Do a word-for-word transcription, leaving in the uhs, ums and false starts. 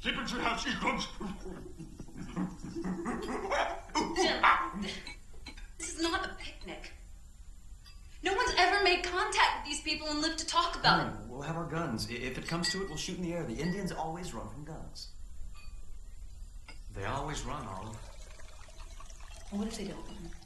Keep it to your house, you comes. Jim, this is not a picnic. No one's ever made contact with these people and lived to talk about it. No, we'll have our guns. If it comes to it, we'll shoot in the air. The Indians always run from guns. They always run, Olive. What if they don't?